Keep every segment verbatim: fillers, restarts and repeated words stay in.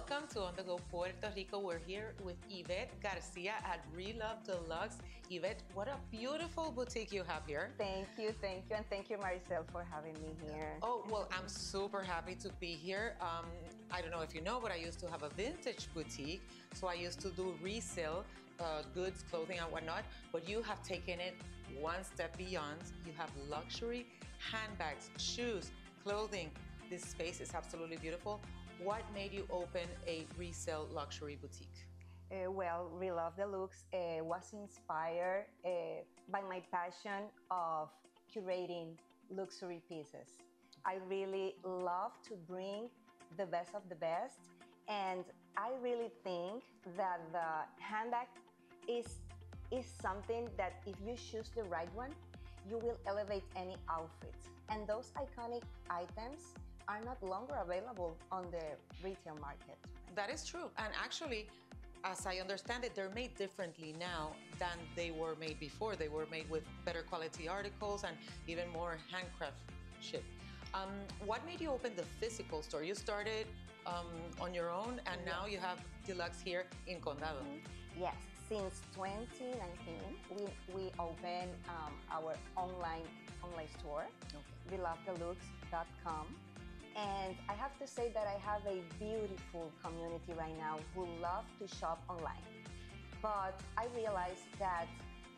Welcome to On The Go Puerto Rico. We're here with Yvette Garcia at Relove Deluxe. Yvette, what a beautiful boutique you have here. Thank you, thank you, and thank you, Maricel, for having me here. Oh, well, I'm super happy to be here. Um, I don't know if you know, but I used to have a vintage boutique, so I used to do resale uh, goods, clothing, and whatnot, but you have taken it one step beyond. You have luxury handbags, shoes, clothing. This space is absolutely beautiful. What made you open a resale luxury boutique? Uh, well, Relove Deluxe uh, was inspired uh, by my passion of curating luxury pieces. I really love to bring the best of the best, and I really think that the handbag is, is something that if you choose the right one, you will elevate any outfit. And those iconic items are not longer available on the retail market. That is true. And actually, as I understand it, they're made differently now than they were made before. They were made with better quality articles and even more handcraftship. Um, what made you open the physical store? You started um, on your own, and Yes. now you have Deluxe here in Condado. Mm-hmm. Yes, since twenty nineteen, we, we opened um, our online, online store, Okay. relove deluxe dot com. And I have to say that I have a beautiful community right now who love to shop online. But I realized that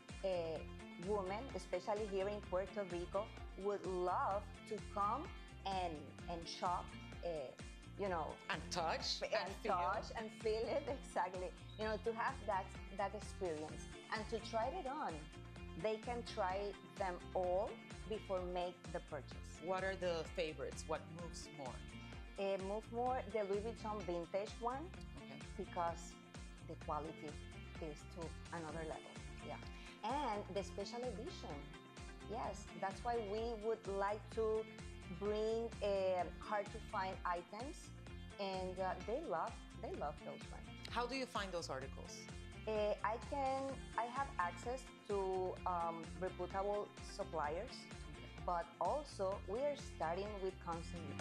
a woman, especially here in Puerto Rico, would love to come and, and shop, uh, you know, And touch and, and feel. touch and feel it, exactly. You know, to have that, that experience and to try it on. They can try them all before make the purchase. What are the favorites? What moves more? Uh, move more the Louis Vuitton vintage one, Okay. because the quality is to another level. Yeah, and the special edition. Yes, that's why we would like to bring uh, hard to find items, and uh, they love they love those ones. How do you find those articles? Uh, I can I have access to um, reputable suppliers, but also we are starting with consignment.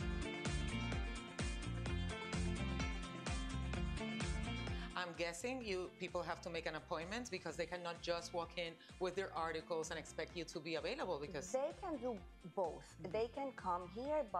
I'm guessing you people have to make an appointment because they cannot just walk in with their articles and expect you to be available because They can do both. They can come here, but